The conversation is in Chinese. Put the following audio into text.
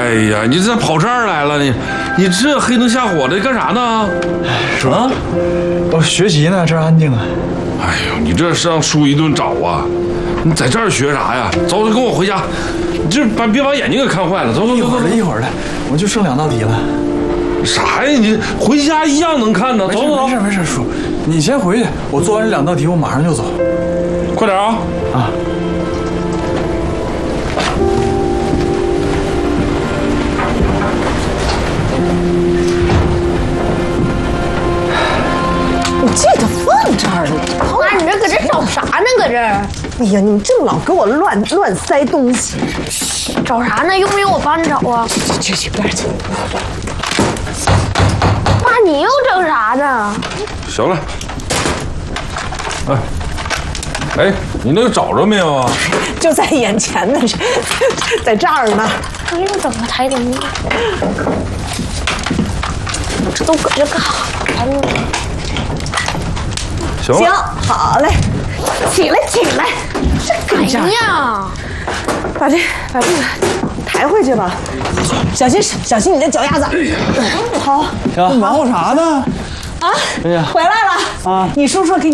哎呀，你这跑这儿来了，你这黑灯瞎火的干啥呢？ 啊，我学习呢，这儿安静啊。 哎呦，你这是让书一顿找啊！你在这儿学啥呀？走，跟我回家。你这别把眼睛给看坏了。走。 一会儿的，我就剩2道题了。 啥呀？你回家一样能看呢。走。 没事，叔，你先回去，我做完这2道题，我马上就走。 快点啊！ 啊。 我记得放这儿了。 妈，你这搁这找啥呢？搁这儿？ 哎呀，你这老给我乱塞东西， 找啥呢？用不用我帮你找啊？ 去边去。 妈，你又整啥呢？ 行了。哎，你那个找着没有啊？ 就在眼前呢，在这儿呢。 这又整个台灯呢？这都搁这干啥呢？ 行，好嘞，起来， 这干啥呀？ 把这个抬回去吧，小心你的脚丫子。好， 你忙活啥呢？ 啊，回来了啊！你叔说给你